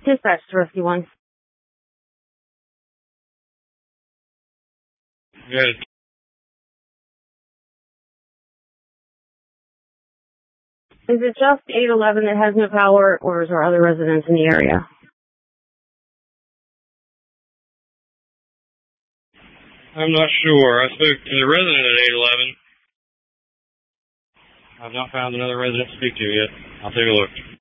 Dispatch to Rescue 1. Good. Is it just 811 that has no power, or is there other residents in the area? I'm not sure. I spoke to the resident at 811. I've not found another resident to speak to yet. I'll take a look.